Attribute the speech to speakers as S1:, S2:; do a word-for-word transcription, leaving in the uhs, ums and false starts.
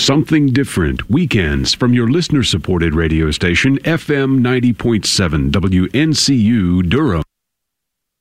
S1: Something Different, weekends from your listener-supported radio station, F M ninety point seven W N C U Durham.